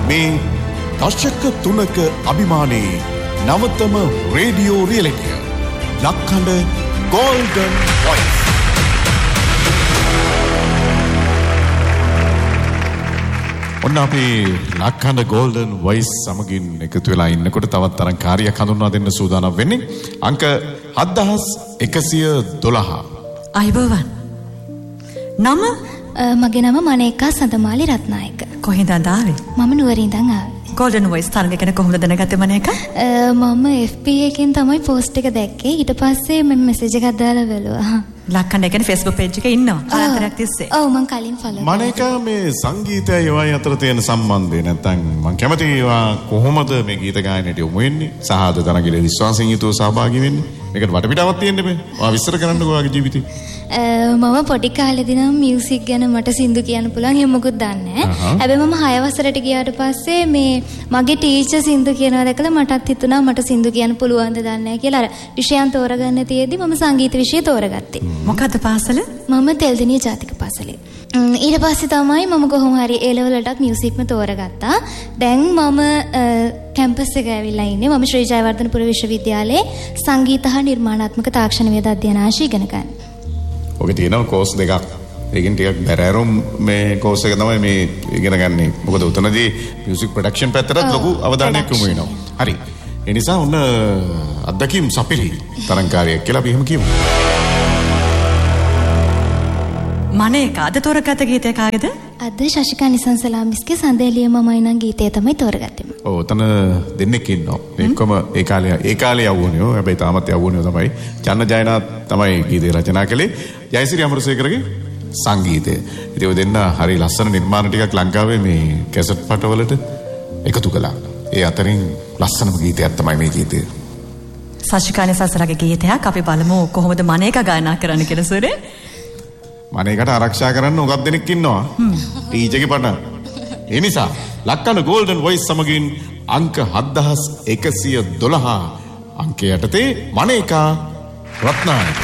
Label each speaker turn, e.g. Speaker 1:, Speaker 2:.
Speaker 1: මේ දශක 3ක අභිමානී නවතම radio රියැලිටිය ලක්හඬ Golden Voice. ඔන්න අපි ලක්හඬ Golden Voice සමගින් එකතු වෙලා ඉන්නකොට තවත් තරම් කාර්යයක් හඳුන්වා දෙන්න සූදානම් වෙන්නේ. අංක 7112.
Speaker 2: අයබෝවන්. නම
Speaker 3: මගේ නම මනේකා සඳමාලි රත්නායක.
Speaker 2: කොහෙන්ද ආවේ?
Speaker 3: මම නුවරින් ඉඳන් ආවේ.
Speaker 2: Golden Voice තරඟ ගැන කොහොමද දැනගත්තේ මනේකා?
Speaker 3: මම FB එකෙන් තමයි පෝස්ට් එක දැක්කේ. ඊට පස්සේ මම මෙසේජ් එකක් දාලා බැලුවා.
Speaker 2: ලක්හඬ කියන්නේ Facebook page එකේ ඉන්නවා. කාලතරක් තිස්සේ.
Speaker 3: ඔව් මම කලින් ෆලෝ කරා.
Speaker 1: මනේකා මේ සංගීතයයි ඒවායි අතර තියෙන සම්බන්ධය නැත්නම් මම කැමතියි ඒවා කොහොමද මේ ගීත ගායනයට යොමු වෙන්නේ? සහද තරඟයේ විශ්වාසයෙන් යුතුව සහභාගී වෙන්නේ? මේකට වටපිටාවක් තියෙන්න බෑ. ඔයා විස්තර කරන්නකෝ ඔයාගේ ජීවිතේ.
Speaker 3: මම පොඩි කාලේදී නම් මියුසික් ගැන මට සින්දු කියන්න පුළුවන් එහෙම මොකුත් දන්නේ නැහැ. හැබැයි මම 6 වසරට ගියාට පස්සේ මේ මගේ ටීචර් සින්දු කියනවා දැකලා මටත් හිතුණා මට සින්දු කියන්න පුළුවන්ද දන්නේ නැහැ කියලා. අර විෂයන් තෝරගන්න තියේදී මම සංගීත විෂය තෝරගත්තේ.
Speaker 2: මොකද්ද පාසල?
Speaker 3: මම තෙල්දෙණිය ජාතික පාසලේ. ඊට පස්සේ තමයි මම කොහොම හරි A level වලටත් මියුසික්ම තෝරගත්තා. දැන් මම කැම්පස් එක ඇවිල්ලා ඉන්නේ. මම ශ්‍රී ජයවර්ධනපුර විශ්වවිද්‍යාලයේ සංගීත හා නිර්මාණාත්මක තාක්ෂණ වේද අධ්‍යනාංශය ඉගෙන ගන්න.
Speaker 1: ඔගේ තියෙනවා කෝස් දෙකක්. ඒකෙන් ටිකක් බැරෑරුම් මේ කෝස් එක තමයි මේ ඉගෙන ගන්නේ. මොකද උතනදී මියුසික් ප්‍රොඩක්ෂන් පැත්තට ලොකු අවධානයක් යොමු වෙනවා. හරි. ඒ නිසා ඔන්න අත්දැකීම් සපිරි තරංකාරියක් කියලා අපි එහෙම කියමු.
Speaker 2: මනේකා අද තෝරගත ගීතය කාගේද?
Speaker 3: අද ශශිකා නිසංසලාමිස්ගේ සඳේලිය මමයි නම් ගීතය තමයි තෝරගත්තේ.
Speaker 1: ඔව් ඔතන දෙන්නෙක් ඉන්නවා. එක්කම ඒ කාලේ යවුණියෝ. හැබැයි තාමත් යවුණියෝ තමයි. චන්න ජයනාත් තමයි ගීතය රචනා කළේ. ජයසිරි අමරසේකරගේ සංගීතය. ඉතින් ඔය දෙන්න හරි ලස්සන නිර්මාණ ටිකක් ලංකාවේ මේ කැසට් පටවලට එකතු කළා. ඒ අතරින් ලස්සනම ගීතයක් තමයි මේ ගීතය.
Speaker 2: ශශිකා නිසංසලාගේ ගීතයක් අපි බලමු කොහොමද මනේකා ගායනා කරන්න කියලා සුරේ.
Speaker 1: මනේකට ආරක්ෂා කරන්න උගක් දෙනෙක් ඉන්නවා. ටීචර්ගේ පටන්. ඒ නිසා ලක්හඬ Golden Voice සමගින් අංක 7112 අංකය යටතේ මනේකා රත්නායක